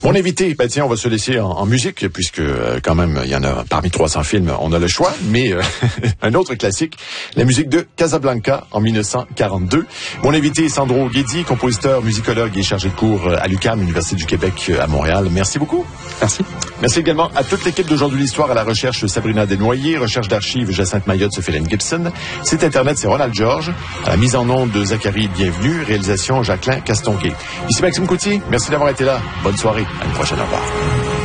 Mon invité, ben tiens, on va se laisser en musique, puisque quand même, il y en a parmi 300 films, on a le choix, mais un autre classique, la musique de Casablanca en 1942. Mon invité est Sandro Guedi, compositeur, musicologue et chargé de cours à l'UQAM, Université du Québec à Montréal. Merci beaucoup. Merci. Merci également à toute l'équipe d'Aujourd'hui l'Histoire, à la recherche Sabrina Desnoyers, recherche d'archives Jacinthe Mayotte, Sophie Gibson. Site Internet, c'est Ronald Georges. À la mise en onde de Zachary Bienvenue, réalisation Jacqueline Castonguay. Ici Maxime Coutier, merci d'avoir été là. Bonne soirée. À une prochaine, au revoir.